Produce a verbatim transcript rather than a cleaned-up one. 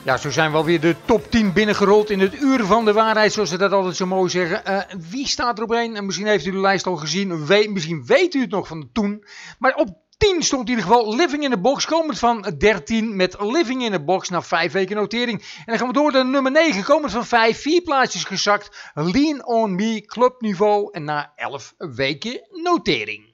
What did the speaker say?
Ja, zo zijn we alweer de top tien binnengerold in het uur van de waarheid, zoals ze dat altijd zo mooi zeggen. Uh, wie staat er op één? En misschien heeft u de lijst al gezien, We, misschien weet u het nog van toen. Maar op tien stond in ieder geval Living in the Box, komend van dertien met Living in the Box na vijf weken notering. En dan gaan we door naar nummer negen, komend van vijf, vier plaatsjes gezakt. Lean on Me, clubniveau en na elf weken notering.